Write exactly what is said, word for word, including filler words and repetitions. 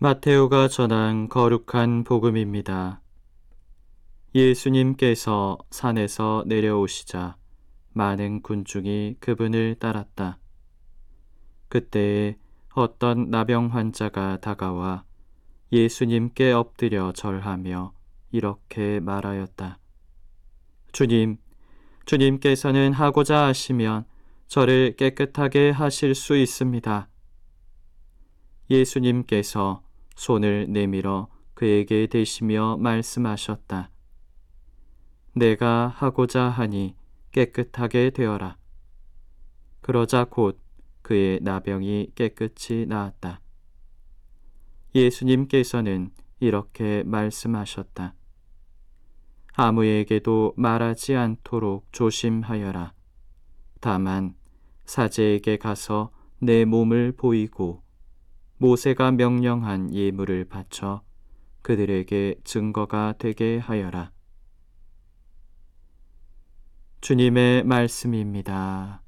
마테오가 전한 거룩한 복음입니다. 예수님께서 산에서 내려오시자 많은 군중이 그분을 따랐다. 그때에 어떤 나병 환자가 다가와 예수님께 엎드려 절하며 이렇게 말하였다. 주님, 주님께서는 하고자 하시면 저를 깨끗하게 하실 수 있습니다. 예수님께서 손을 내밀어 그에게 대시며 말씀하셨다. 내가 하고자 하니 깨끗하게 되어라. 그러자 곧 그의 나병이 깨끗이 나았다. 예수님께서는 이렇게 말씀하셨다. 아무에게도 말하지 않도록 조심하여라. 다만 사제에게 가서 내 몸을 보이고 모세가 명령한 예물을 바쳐 그들에게 증거가 되게 하여라. 주님의 말씀입니다.